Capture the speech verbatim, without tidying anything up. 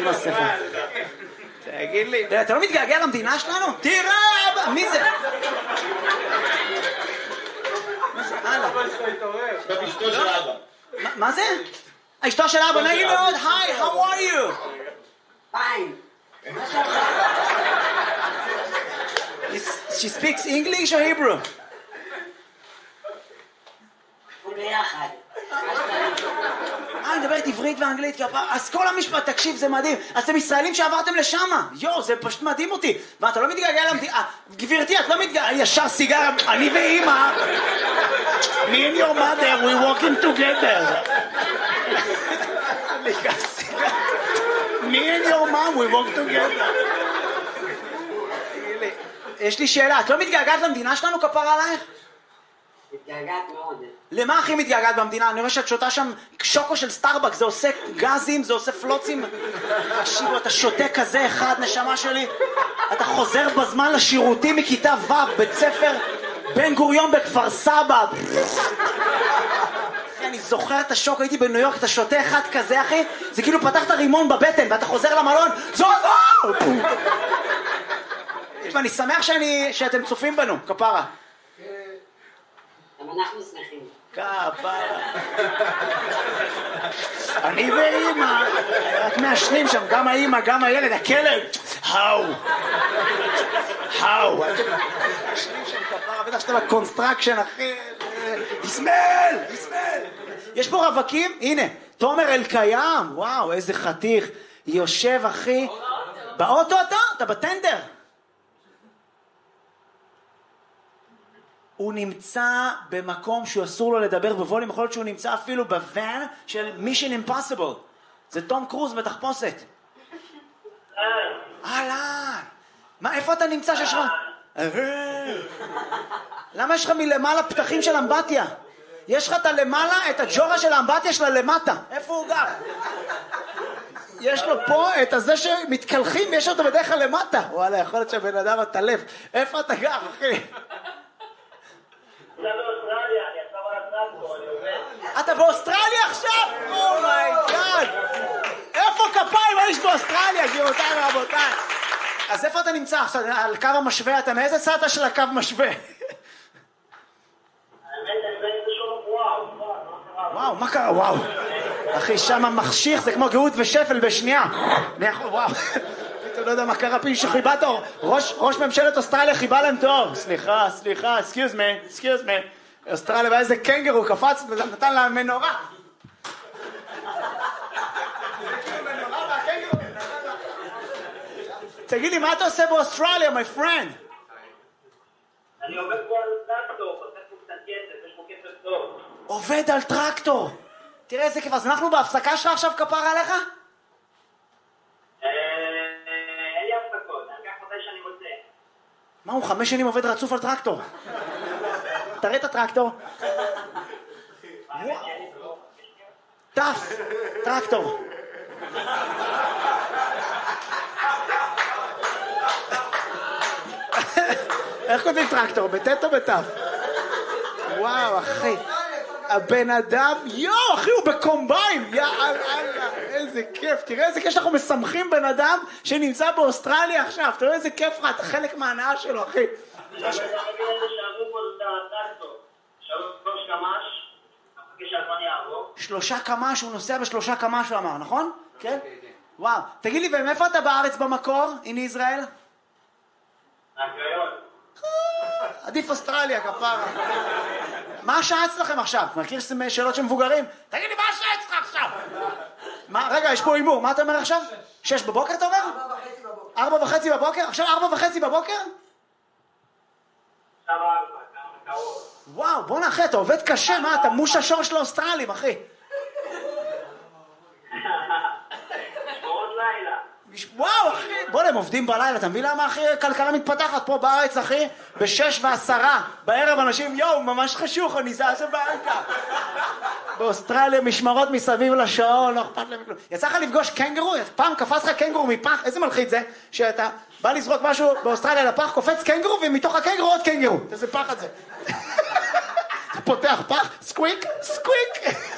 מסכה. תגיד לי, אתה לא מתגעגע למדינה שלנו? תראה, אבא, מי זה? מה זה? הלאה. אשתו של אבא. מה זה? אשתו של אבא, נגיד מאוד, היי, how are you? Fine. She speaks English or Hebrew? ביחד. אה, אני מדברת עברית ואנגלית, אז כל המשפט, תקשיב, זה מדהים. אז אתם ישראלים שעברתם לשמה. יו, זה פשוט מדהים אותי. ואתה לא מתגעגע למדינה. גברתי, את לא מתגעגע, ישר סיגר, אני ואמא. Me and your mother, we walking together. Me and your mom, we walk together. יש לי שאלה, את לא מתגעגעת למדינה שלנו, כפרה עלייך? מתגעגעת מאוד. למה הכי מתגעגעת במדינה? אני רואה שאת שותה שם שוקו של סטארבק, זה עושה גזים, זה עושה פלוצים. תקשיבו, אתה שותה כזה אחד, נשמה שלי. אתה חוזר בזמן לשירותים מכיתה ו', בית ספר בן גוריון בכפר סבא. אני זוכר את השוק, הייתי בניו יורק, אתה שותה אחד כזה, אחי, זה כאילו פתחת רימון בבטן, ואתה חוזר למלון, זו זו! ואני שמח שאני, שאתם צופים בנו, כפרה. גם אנחנו שמחים. כפרה. אני ואמא, רק מעשנים שם, גם האמא, גם הילד, הכלב. האו. האו. מעשנים שם כפרה, בטח שאתה בקונסטרקשן, אחי. יסמל, יסמל. יש פה רווקים, הנה, תומר אלקיים, וואו, איזה חתיך. יושב, אחי. באוטו אתה? אתה בטנדר. הוא נמצא במקום שהוא אסור לו לדבר בווליום, יכול להיות שהוא נמצא אפילו בוואן של Mission Impossible. זה תום קרוז בתחפושת. אהלן. מה, איפה אתה נמצא שיש לך? למה יש לך מלמעלה פתחים של אמבטיה? יש לך את הלמעלה, את הג'ורה של האמבטיה שלה למטה. איפה הוא גר? יש לו פה את הזה שמתקלחים, יש אותו בדרך כלל למטה. וואלה, יכול להיות שהבן אדם הטלף. איפה אתה גר, אחי? אתה באוסטרליה עכשיו? אומייגאד! איפה כפיים? מה יש באוסטרליה? גבירותיי ורבותיי. אז איפה אתה נמצא עכשיו? על קו המשווה? אתה מאיזה צד של הקו משווה? וואו, מה קרה? וואו. אחי, שם מחשיך, זה כמו גאות ושפל בשנייה. וואו. אתה לא יודע מה קרה, פי שחיבה תור. ראש ממשלת אוסטרליה חיבה להם תור. סליחה, סליחה, excuse me, excuse me. אוסטרליה, ואיזה קנגרו קפץ, נתן לה מנורה. תגיד לי, מה אתה עושה באוסטרליה, my friend? אני עובד פה על טרקטור, עושה פה קצת כסף, יש פה כסף טוב. עובד על טרקטור. תראה איזה כיף, אז אנחנו בהפסקה שלך עכשיו כפרה עליך? אין לי הפסקות, אני אקח מתי שאני רוצה. מה, הוא חמש שנים עובד רצוף על טרקטור? תראה את הטרקטור. טף, טרקטור. איך כותבים טרקטור? בטט או בטף? וואו, אחי. הבן אדם, יו, אחי, הוא בקומביין. יא אללה, איזה כיף. תראה איזה כיף שאנחנו משמחים בן אדם שנמצא באוסטרליה עכשיו. תראה איזה כיף לך, אתה חלק מההנאה שלו, אחי. שלושה קמ"ש, הוא נוסע בשלושה קמ"ש, הוא אמר, נכון? כן? וואו. תגיד לי, ומאיפה אתה בארץ במקור, הנה ישראל? הקריון. עדיף אוסטרליה, כפרה. מה השעה אצלכם עכשיו? מכיר שאלות של מבוגרים? תגיד לי, מה השעה אצלך עכשיו? מה, רגע, יש פה אימור, מה אתה אומר עכשיו? שש בבוקר אתה אומר? ארבע וחצי בבוקר. ארבע וחצי בבוקר? עכשיו ארבע וחצי בבוקר? עכשיו ארבע, כמה קרוב. וואו, בוא נאחי, אתה עובד קשה, מה, אתה מוש השור של האוסטרלים, אחי. שמורות לילה. וואו, אחי, בוא, הם עובדים בלילה, אתה מבין למה, אחי, כלכלה מתפתחת פה בארץ, אחי? בשש ועשרה, בערב אנשים, יואו, ממש חשוך, אני זז הביתה. באוסטרליה משמרות מסביב לשעון, לא אכפת להם כלום. יצא לך לפגוש קנגרו? פעם קפץ לך קנגרו מפח, איזה מלחיץ זה? שאתה בא לזרוק משהו באוסטרליה לפח, קופץ קנגרו, ומתוך הקנגרו עוד קנגרו. איזה פח את זה. פותח פח, סקוויק, סקוויק.